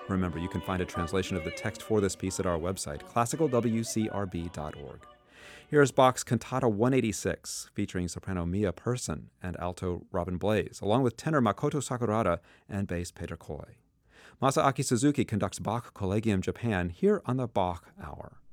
Remember, you can find a translation of the text for this piece at our website, classicalwcrb.org. Here is Bach's Cantata 186, featuring soprano Mia Persson and alto Robin Blaze, along with tenor Makoto Sakurada and bass Peter Koi. Masaaki Suzuki conducts Bach Collegium Japan here on the Bach Hour.